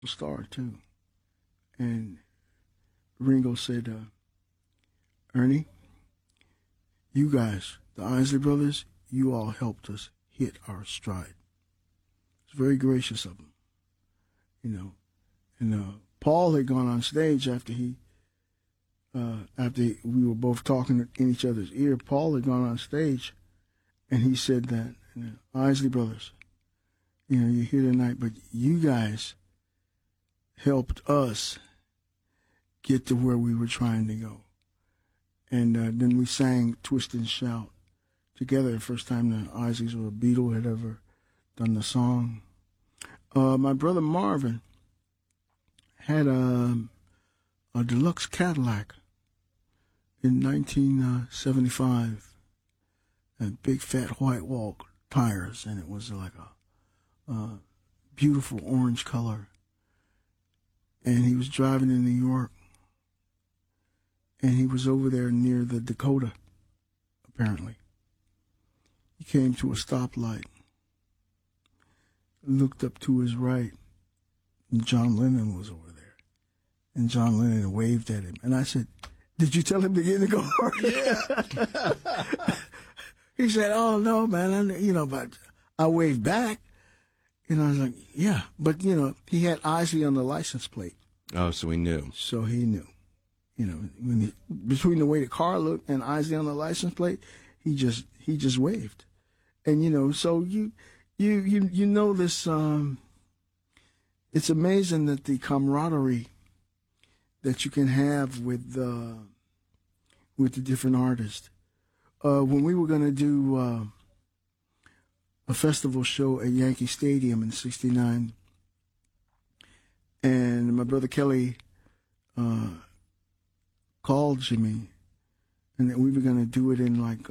star too. And Ringo said, Ernie, you guys, the Isley Brothers, you all helped us hit our stride. It's very gracious of them, you know. And Paul had gone on stage after we were both talking in each other's ear. Paul had gone on stage, and he said that, Isley Brothers, you're here tonight, but you guys helped us get to where we were trying to go. And then we sang Twist and Shout together, the first time the Isleys or a Beatle had ever done the song. My brother Marvin had a deluxe Cadillac in 1975, and big fat white wall tires, and it was like a beautiful orange color. And he was driving in New York, and he was over there near the Dakota, apparently. He came to a stoplight, looked up to his right, and John Lennon was over there. And John Lennon waved at him. And I said, did you tell him to get in the car? Yeah. He said, oh, no, man, but I waved back. And I was like, yeah. But, he had Isley on the license plate. Oh, so he knew. So he knew. Between the way the car looked and Isley on the license plate, he just waved. And, so you know this, it's amazing that the camaraderie that you can have with the different artists. When we were going to do a festival show at Yankee Stadium in '69, and my brother Kelly called Jimmy, and that we were going to do it in like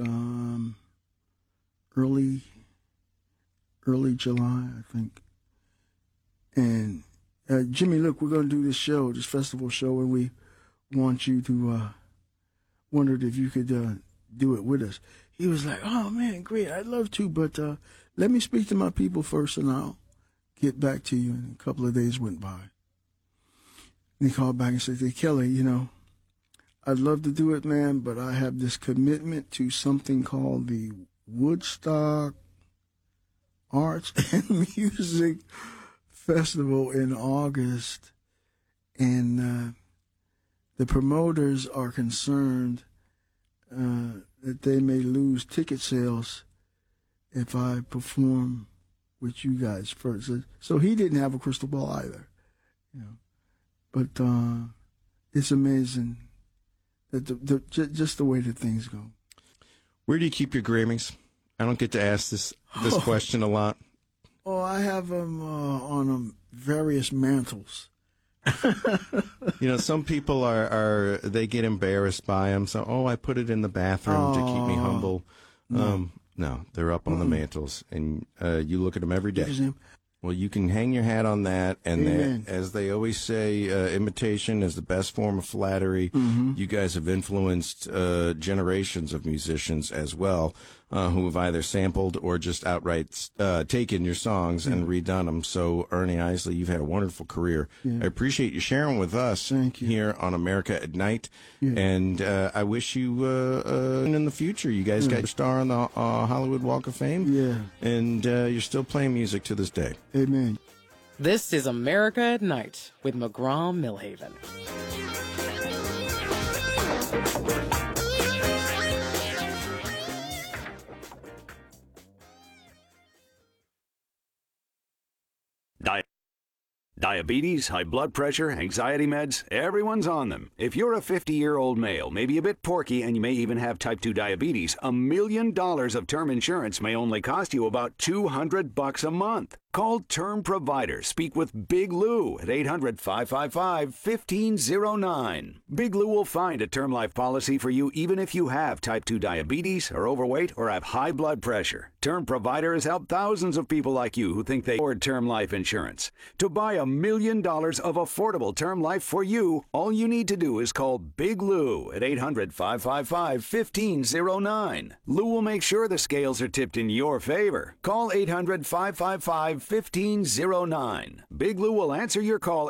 early July, I think. And Jimmy, look, we're going to do this festival show, and we want you to, wondered if you could do it with us. He was like, oh, man, great, I'd love to, but let me speak to my people first, and I'll get back to you. And a couple of days went by. And he called back and said, hey, Kelly, I'd love to do it, man, but I have this commitment to something called the Woodstock Arts and Music Festival in August, and the promoters are concerned that they may lose ticket sales if I perform with you guys first. So he didn't have a crystal ball either, But it's amazing that just the way that things go. Where do you keep your Grammys? I don't get to ask this question a lot. Oh, I have them on various mantles. Some people they get embarrassed by them. So, I put it in the bathroom to keep me humble. No, they're up on the mantles, and you look at them every day. Well, you can hang your hat on that, and as they always say, imitation is the best form of flattery. Mm-hmm. You guys have influenced generations of musicians as well, who have either sampled or just outright taken your songs and redone them. So, Ernie Isley, you've had a wonderful career. Yeah. I appreciate you sharing with us here on America at Night, and I wish you in the future, you guys got your star on the Hollywood Walk of Fame, and you're still playing music to this day. Amen. This is America at Night with McGraw-Millhaven. Diabetes, high blood pressure, anxiety meds, everyone's on them. If you're a 50-year-old male, maybe a bit porky, and you may even have type 2 diabetes, $1 million of term insurance may only cost you about $200 a month. Call Term Provider. Speak with Big Lou at 800-555-1509. Big Lou will find a term life policy for you even if you have type 2 diabetes, are overweight, or have high blood pressure. Term Provider has helped thousands of people like you who think they afford term life insurance. To buy $1 million of affordable term life for you, all you need to do is call Big Lou at 800-555-1509. Lou will make sure the scales are tipped in your favor. Call 800-555-1509. 1509. Big Lou will answer your call